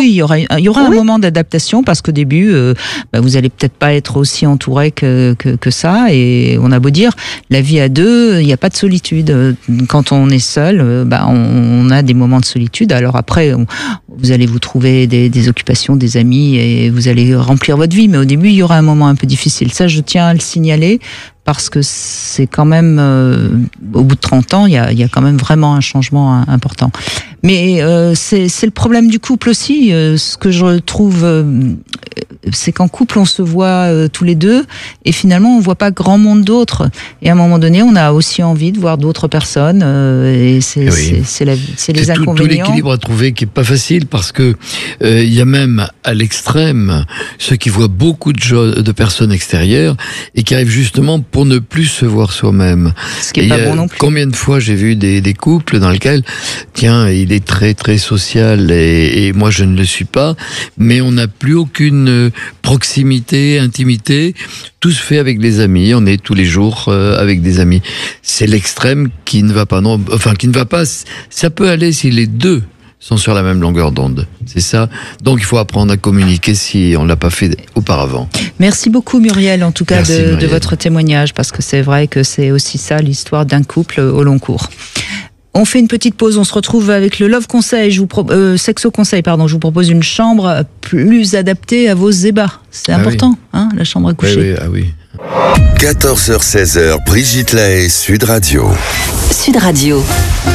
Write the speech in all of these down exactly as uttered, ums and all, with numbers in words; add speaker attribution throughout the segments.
Speaker 1: oui, il y aura, il y aura
Speaker 2: Oui.
Speaker 1: un moment d'adaptation parce qu'au début, euh, bah, vous allez peut-être pas être aussi entouré que, que, que ça. Et on a beau dire, la vie à deux, il n'y a pas de solitude. Quand on est seul, euh, bah, on, on a des moments de solitude. Alors après, on- vous allez vous trouver des, des occupations, des amis et vous allez remplir votre vie. Mais au début, il y aura un moment un peu difficile. Ça, je tiens à le signaler parce que c'est quand même, euh, au bout de trente ans, il y a, il y a quand même vraiment un changement euh, important. Mais euh, c'est c'est le problème du couple aussi. Euh, ce que je trouve, euh, c'est qu'en couple, on se voit euh, tous les deux et finalement, on voit pas grand monde d'autres. Et à un moment donné, on a aussi envie de voir d'autres personnes. Euh, et c'est
Speaker 3: Oui.
Speaker 1: c'est- c'est la- c'est les
Speaker 3: C'est tout, tout
Speaker 1: inconvénients.
Speaker 3: l'équilibre à trouver qui est pas facile parce que euh, il y a même à l'extrême ceux qui voient beaucoup de, jo- de personnes extérieures et qui arrivent justement pour ne plus se voir soi-même.
Speaker 1: Ce qui est
Speaker 3: Et
Speaker 1: pas
Speaker 3: il y a
Speaker 1: bon non plus.
Speaker 3: Combien de fois j'ai vu des, des couples dans lesquels, tiens, il est très très social et, et moi je ne le suis pas, mais on n'a plus aucune euh, proximité, intimité. Tout se fait avec des amis. On est tous les jours euh, avec des amis. C'est l'extrême qui ne va pas. Non, enfin qui ne va pas. Ça peut aller si les deux sont sur la même longueur d'onde. C'est ça. Donc il faut apprendre à communiquer si on l'a pas fait auparavant.
Speaker 1: Merci beaucoup Muriel, en tout cas
Speaker 3: Merci,
Speaker 1: de, de
Speaker 3: Muriel.
Speaker 1: votre témoignage, parce que c'est vrai que c'est aussi ça l'histoire d'un couple au long cours. On fait une petite pause, on se retrouve avec le Love Conseil, je vous pro- euh, Sexo Conseil, pardon. Je vous propose une chambre plus adaptée à vos ébats. C'est
Speaker 3: Ah
Speaker 1: important, hein, la chambre à coucher.
Speaker 3: Oui, oui, ah oui.
Speaker 4: quatorze heures seize heures, Brigitte Lahaie, Sud Radio.
Speaker 2: Sud Radio.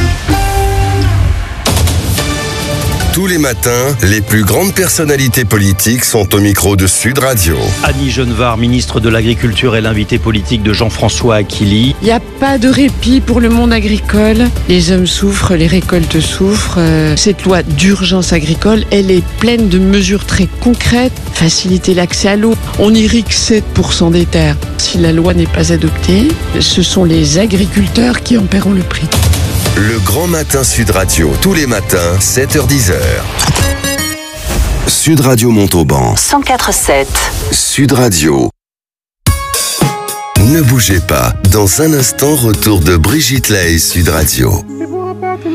Speaker 4: Tous les matins, les plus grandes personnalités politiques sont au micro de Sud Radio.
Speaker 5: Annie Genevard, ministre de l'Agriculture, est l'invité politique de Jean-François Aquili.
Speaker 6: Il n'y a pas de répit pour le monde agricole. Les hommes souffrent, les récoltes souffrent. Euh, Cette loi d'urgence agricole, elle est pleine de mesures très concrètes. Faciliter l'accès à l'eau. On irrigue sept pour cent des terres. Si la loi n'est pas adoptée, ce sont les agriculteurs qui en paieront le prix.
Speaker 4: Le Grand Matin Sud Radio, tous les matins, sept heures dix heures. Sud Radio Montauban.
Speaker 2: cent quatre sept.
Speaker 4: Sud Radio. Ne bougez pas. Dans un instant, retour de Brigitte Lahaie, Sud Radio.